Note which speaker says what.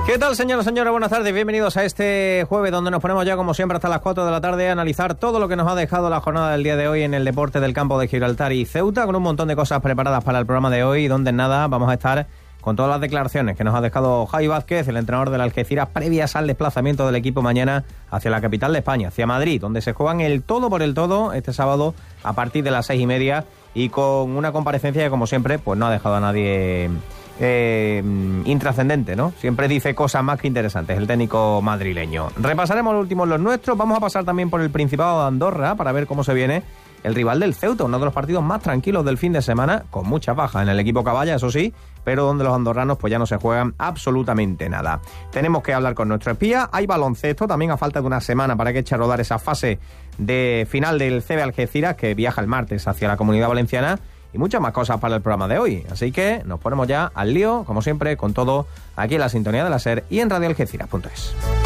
Speaker 1: ¿Qué tal, señoras y señores? Buenas tardes, bienvenidos a este jueves donde nos ponemos ya como siempre hasta las 4 de la tarde a analizar todo lo que nos ha dejado la jornada del día de hoy en el deporte del campo de Gibraltar y Ceuta, con un montón de cosas preparadas para el programa de hoy, donde nada vamos a estar con todas las declaraciones que nos ha dejado Javi Vázquez, el entrenador del Algeciras, previas al desplazamiento del equipo mañana hacia la capital de España, hacia Madrid, donde se juegan el todo por el todo este sábado a partir de las 6:30 y con una comparecencia que, como siempre, pues no ha dejado a nadie intrascendente, ¿no? Siempre dice cosas más que interesantes el técnico madrileño. Repasaremos los últimos, los nuestros. Vamos a pasar también por el Principado de Andorra para ver cómo se viene el rival del Ceuta, uno de los partidos más tranquilos del fin de semana, con muchas bajas en el equipo Caballa, eso sí, pero donde los andorranos pues ya no se juegan absolutamente nada. Tenemos que hablar con nuestro espía. Hay baloncesto también a falta de una semana para que eche a rodar esa fase de final del CB Algeciras, que viaja el martes hacia la Comunidad Valenciana, y muchas más cosas para el programa de hoy. Así que nos ponemos ya al lío, como siempre, con todo aquí en la sintonía de la SER y en radioalgeciras.es.